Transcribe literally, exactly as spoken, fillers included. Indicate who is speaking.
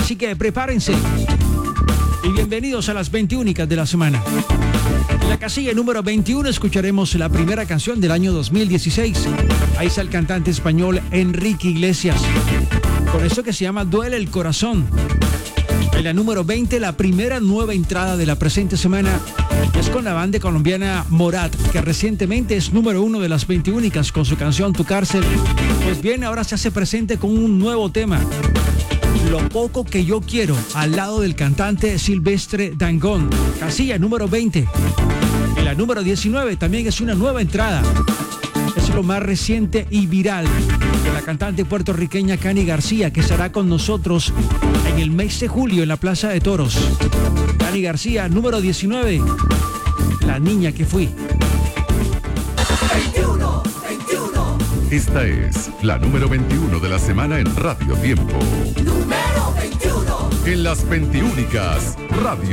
Speaker 1: así que prepárense. Y bienvenidos a las veintiúnicas de la semana. En la casilla número veintiuno escucharemos la primera canción del año dos mil dieciséis. Ahí está el cantante español Enrique Iglesias, con esto que se llama Duele el Corazón. En la número veinte, la primera nueva entrada de la presente semana es con la banda colombiana Morat, que recientemente es número uno de las veintiúnicas con su canción Tu Cárcel. Pues bien, ahora se hace presente con un nuevo tema, Lo Poco Que Yo Quiero, al lado del cantante Silvestre Dangond. Casilla número veinte. En la número diecinueve también es una nueva entrada. Es lo más reciente y viral de la cantante puertorriqueña Cani García, que estará con nosotros en el mes de julio en la Plaza de Toros. Cani García, número diecinueve. La niña que fui.
Speaker 2: veintiuno, veintiuno.
Speaker 3: Esta es la número veintiuno de la semana en Radio Tiempo.
Speaker 2: Número veintiuno.
Speaker 3: En las veintiúnicas, Radio